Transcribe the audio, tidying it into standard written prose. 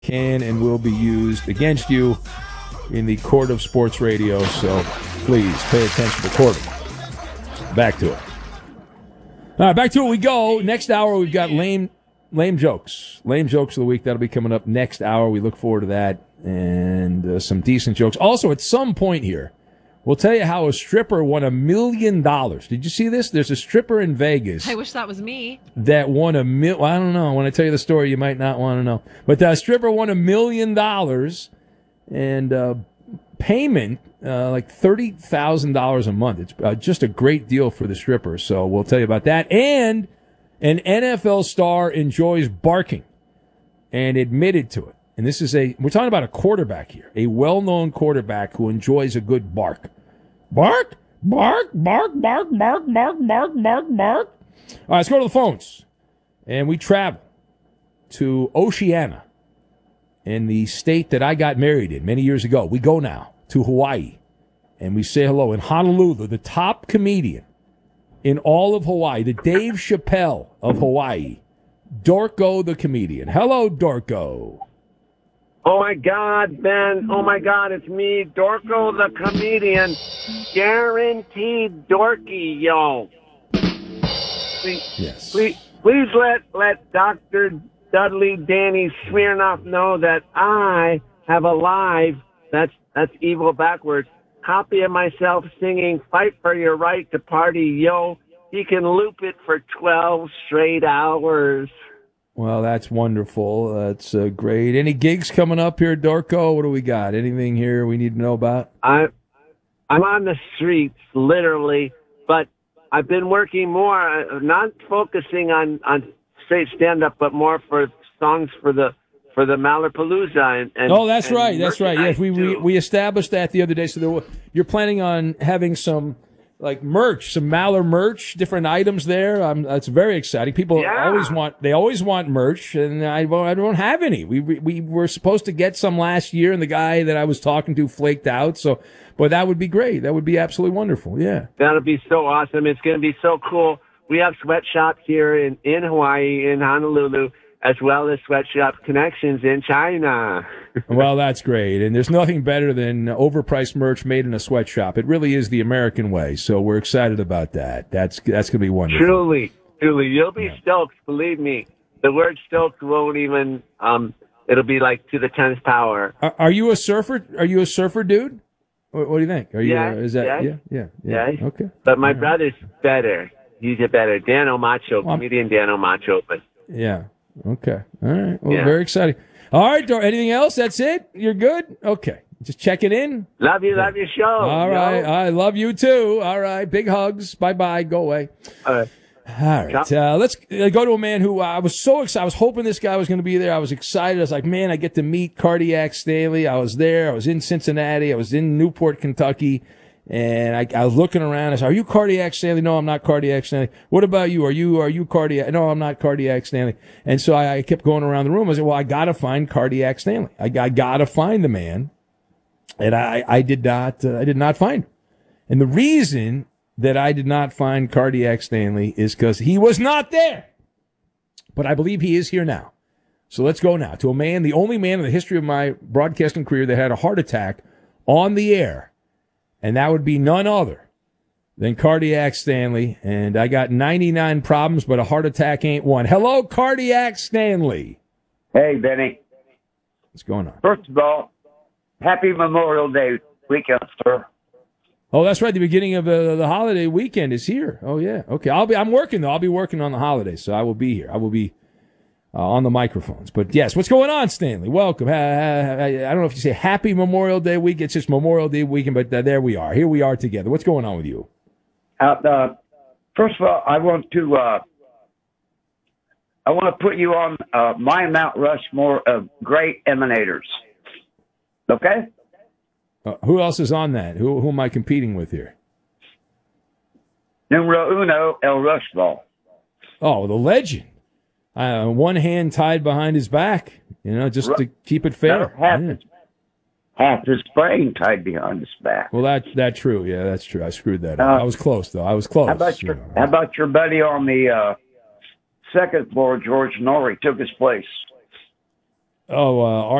can and will be used against you in the court of sports radio. So please pay attention to the court. Back to it. All right, back to it we go. Next hour, we've got lame jokes. Lame jokes of the week. That'll be coming up next hour. We look forward to that and some decent jokes. Also, at some point here, we'll tell you how a stripper won $1 million. Did you see this? There's a stripper in Vegas. I wish that was me. That won $1 million. I don't know. When I tell you the story, you might not want to know. But that stripper won $1 million and payment like $30,000 a month. It's just a great deal for the stripper. So we'll tell you about that. And an NFL star enjoys barking and admitted to it. And this is we're talking about a quarterback here, a well-known quarterback who enjoys a good bark. Bark, bark, bark, bark, bark, bark, bark, bark, bark. All right, let's go to the phones. And we travel to Oceania in the state that I got married in many years ago. We go now to Hawaii, and we say hello in Honolulu, the top comedian in all of Hawaii, the Dave Chappelle of Hawaii, Dorko the comedian. Hello, Dorko. Oh, my God, Ben. Oh, my God, it's me, Dorko the comedian. Guaranteed dorky, yo. Please let Dr. Dudley Danny Smirnoff know that I have a live, that's evil backwards, copy of myself singing Fight for Your Right to Party, yo. He can loop it for 12 straight hours. Well, that's wonderful. That's great. Any gigs coming up here, Dorko? What do we got? Anything here we need to know about? I'm on the streets, literally, but I've been working more, not focusing on straight stand-up, but more for songs for the Malapalooza. And oh, that's right. That's right. Yes, we established that the other day. So you're planning on having some like merch, some Maller merch, different items there. That's very exciting. People always want merch, and I don't have any. We were supposed to get some last year, and the guy that I was talking to flaked out. So, but that would be great. That would be absolutely wonderful. Yeah, that'll be so awesome. It's going to be so cool. We have sweatshops here in Hawaii, in Honolulu, as well as sweatshop connections in China. Well, that's great. And there's nothing better than overpriced merch made in a sweatshop. It really is the American way. So we're excited about that. That's going to be wonderful. Truly. You'll be stoked. Believe me. The word stoked won't even, it'll be like to the 10th power. Are you a surfer? Are you a surfer, dude? What do you think? Are you? Yeah. Okay. But my brother's better. He's a better Dan Omacho, comedian Dan Omacho. But yeah. Okay. All right. Well, very exciting. All right, Dor. Anything else? That's it? You're good? Okay. Just checking in. Love you. Love your show. All right. I love you too. All right. Big hugs. Bye-bye. Go away. All right. All right. Let's go to a man who I was so excited. I was hoping this guy was going to be there. I was excited. I was like, man, I get to meet Cardiac Stanley. I was there. I was in Cincinnati. I was in Newport, Kentucky. And I was looking around. I said, are you Cardiac Stanley? No, I'm not Cardiac Stanley. What about you? Are you Cardiac? No, I'm not Cardiac Stanley. And so I kept going around the room. I said, well, I got to find Cardiac Stanley. I got to find the man. And I did not find him. And the reason that I did not find Cardiac Stanley is because he was not there. But I believe he is here now. So let's go now to a man, the only man in the history of my broadcasting career that had a heart attack on the air. And that would be none other than Cardiac Stanley. And I got 99 problems, but a heart attack ain't one. Hello, Cardiac Stanley. Hey, Benny. What's going on? First of all, happy Memorial Day weekend, sir. Oh, that's right. The beginning of the holiday weekend is here. Oh, yeah. Okay. I'm working, though. I'll be working on the holidays, so I will be here. I will be on the microphones. But, yes, what's going on, Stanley? Welcome. I don't know if you say happy Memorial Day week. It's just Memorial Day weekend, but there we are. Here we are together. What's going on with you? First of all, I want to put you on my Mount Rushmore of great emanators. Okay? Who else is on that? Who am I competing with here? Numero uno, El Rushball. Oh, the legend. One hand tied behind his back, just to keep it fair. No, half his brain tied behind his back. Well, that's true. Yeah, that's true. I screwed that up. I was close, though. I was close. How about your buddy on the second floor, George Norrie, took his place? Oh,